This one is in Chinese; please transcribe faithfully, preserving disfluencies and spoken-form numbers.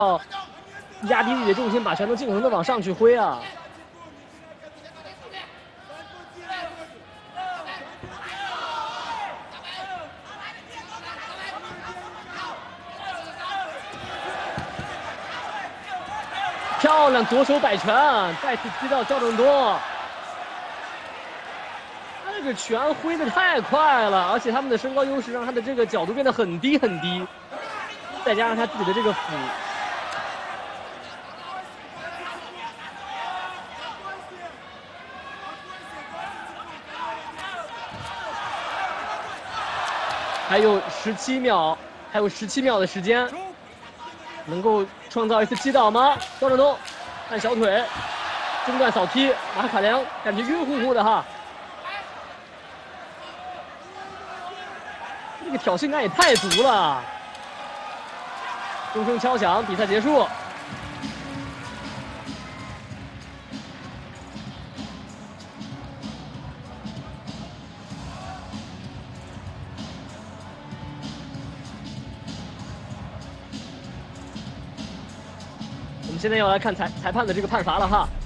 要压低自己的重心，把拳头尽可能的往上去挥啊。 漂亮，左手摆拳，再次击到赵正东。他这个拳挥的太快了，而且他们的身高优势让他的这个角度变得很低很低，再加上他自己的这个斧，还有十七秒，还有十七秒的时间，能够创造一次击倒吗？赵正东按小腿。 中段扫踢，马卡良感觉晕乎乎的哈，这个挑衅感也太足了。钟声敲响，比赛结束。我们现在要来看裁裁判的这个判罚了哈。